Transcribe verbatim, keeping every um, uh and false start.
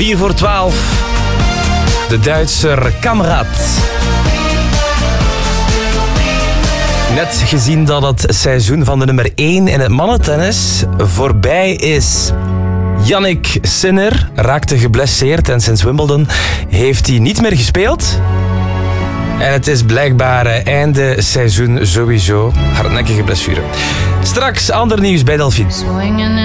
vier voor twaalf. De Duitser Kamrat. Net gezien dat het seizoen van de nummer één in het mannentennis voorbij is. Jannik Sinner raakte geblesseerd en sinds Wimbledon heeft hij niet meer gespeeld. En het is blijkbaar einde seizoen sowieso. Hardnekkige blessure. Straks ander nieuws bij Delphine.